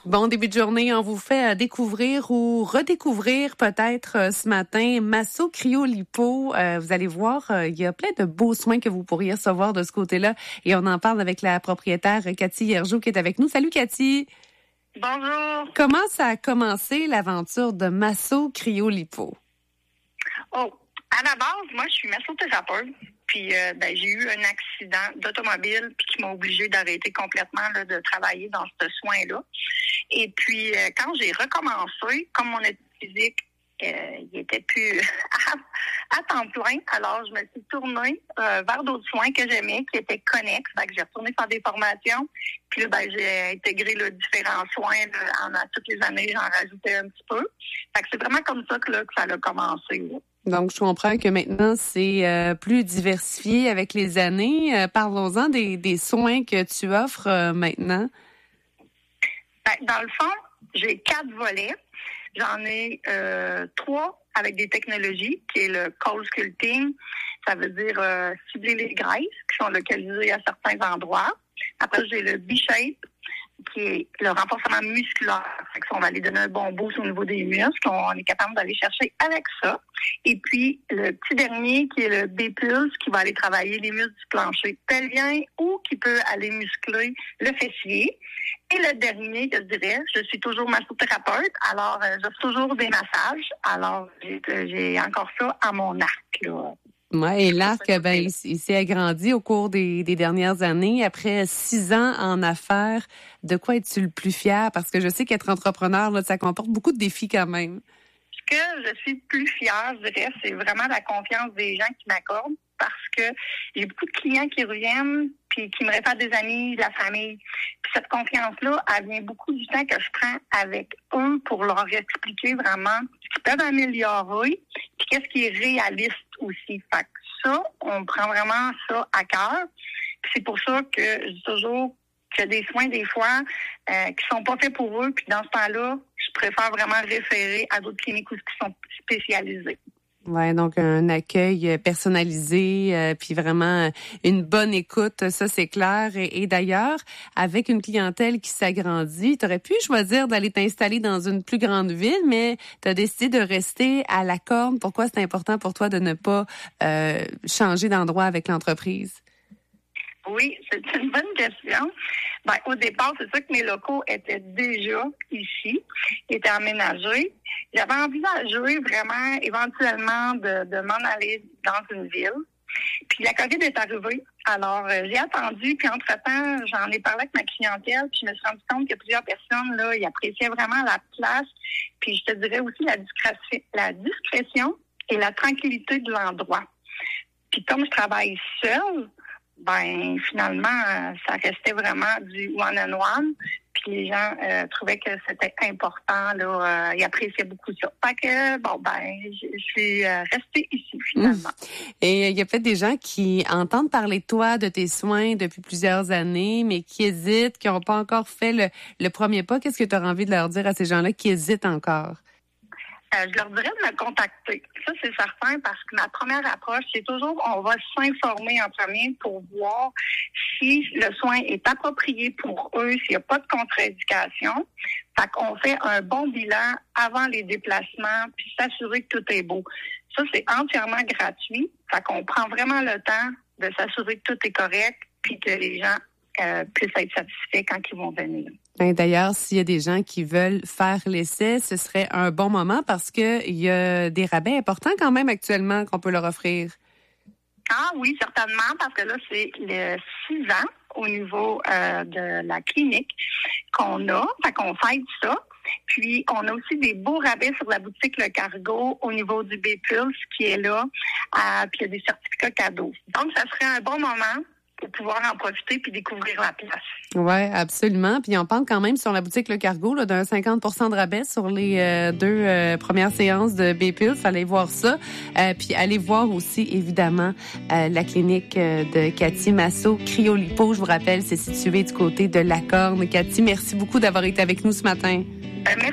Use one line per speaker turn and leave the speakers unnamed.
Bon début de journée, on vous fait découvrir ou redécouvrir peut-être ce matin Masso Cryolipo. Vous allez voir, il y a plein de beaux soins que vous pourriez recevoir de ce côté-là. Et on en parle avec la propriétaire Cathy Hiergeau qui est avec nous. Salut Cathy!
Bonjour!
Comment ça a commencé l'aventure de Masso Cryolipo?
Oh, à la base, moi, je suis massothérapeute. Puis, j'ai eu un accident d'automobile puis qui m'a obligée d'arrêter complètement là, de travailler dans ce soin-là. Et puis, quand j'ai recommencé, comme mon état physique, il était plus à temps plein, alors je me suis tournée vers d'autres soins que j'aimais, qui étaient connexes. Fait que j'ai retourné faire des formations. Puis là, j'ai intégré différents soins. Toutes les années, j'en rajoutais un petit peu. Fait que c'est vraiment comme ça que ça a commencé. Là.
Donc, je comprends que maintenant, c'est plus diversifié avec les années. Parlons-en des soins que tu offres maintenant.
Dans le fond, j'ai 4 volets. J'en ai 3 avec des technologies, qui est le cold sculpting. Ça veut dire cibler les graisses qui sont localisées à certains endroits. Après, j'ai le B-shape, qui est le renforcement musculaire. Fait que ça, on va aller donner un bon boost au niveau des muscles. On est capable d'aller chercher avec ça. Et puis, le petit dernier, qui est le B-pulse, qui va aller travailler les muscles du plancher pelvien ou qui peut aller muscler le fessier. Et le dernier, que je dirais, je suis toujours massothérapeute, alors j'offre toujours des massages. Alors, j'ai encore ça à mon arc, là.
Ouais, et l'arc, il s'est agrandi au cours des dernières années. Après 6 ans en affaires, de quoi es-tu le plus fier? Parce que je sais qu'être entrepreneur, là, ça comporte beaucoup de défis quand même.
Ce que je suis plus fière, je dirais, c'est vraiment la confiance des gens qui m'accordent. Parce que j'ai beaucoup de clients qui reviennent puis qui me réfèrent des amis, de la famille. Puis cette confiance-là, elle vient beaucoup du temps que je prends avec eux pour leur expliquer vraiment ce qu'ils peuvent améliorer puis qu'est-ce qui est réaliste aussi. Fait que ça, on prend vraiment ça à cœur. Puis c'est pour ça que je dis toujours qu'il y a des soins, des fois, qui sont pas faits pour eux. Puis dans ce temps-là, je préfère vraiment référer à d'autres cliniques qui sont spécialisées.
Ouais, donc un accueil personnalisé, puis vraiment une bonne écoute, ça c'est clair. Et d'ailleurs, avec une clientèle qui s'agrandit, tu aurais pu choisir d'aller t'installer dans une plus grande ville, mais tu as décidé de rester à La Corne. Pourquoi c'est important pour toi de ne pas changer d'endroit avec l'entreprise?
Oui, c'est une bonne question. Au départ, c'est sûr que mes locaux étaient déjà ici, étaient aménagés. J'avais envisagé vraiment éventuellement de m'en aller dans une ville. Puis la COVID est arrivée. Alors, j'ai attendu, puis entre-temps, j'en ai parlé avec ma clientèle, puis je me suis rendu compte que plusieurs personnes, là, ils appréciaient vraiment la place. Puis je te dirais aussi la discrétion et la tranquillité de l'endroit. Puis comme je travaille seule, finalement, ça restait vraiment du one-on-one. Puis les gens trouvaient que c'était important, là. Ils appréciaient beaucoup ça. Fait que, je suis restée ici, finalement.
Et il y a peut-être des gens qui entendent parler de toi, de tes soins depuis plusieurs années, mais qui hésitent, qui n'ont pas encore fait le premier pas. Qu'est-ce que tu auras envie de leur dire à ces gens-là qui hésitent encore?
Je leur dirais de me contacter. Ça, c'est certain, parce que ma première approche, c'est toujours, on va s'informer en premier pour voir si le soin est approprié pour eux, s'il n'y a pas de contre-indication. Fait qu'on fait un bon bilan avant les déplacements, puis s'assurer que tout est beau. Ça, c'est entièrement gratuit. Fait qu'on prend vraiment le temps de s'assurer que tout est correct, puis que les gens puissent être satisfaits quand ils vont venir.
D'ailleurs, s'il y a des gens qui veulent faire l'essai, ce serait un bon moment parce que il y a des rabais importants quand même actuellement qu'on peut leur offrir.
Ah oui, certainement, parce que là, c'est le 6 ans au niveau de la clinique qu'on a. Fait qu'on fête ça. Puis, on a aussi des beaux rabais sur la boutique Le Cargo au niveau du B-Pulse qui est là. Puis, il y a des certificats cadeaux. Donc, ça serait un bon moment pour pouvoir en profiter puis découvrir la place.
Oui, absolument. Puis on parle quand même sur la boutique Le Cargo là, d'un 50% de rabais sur les 2 premières séances de B-Pulse. Allez voir ça. Puis allez voir aussi, évidemment, la clinique de Cathy Masso Cryolipo. Je vous rappelle, c'est situé du côté de La Corne. Cathy, merci beaucoup d'avoir été avec nous ce matin.
Merci.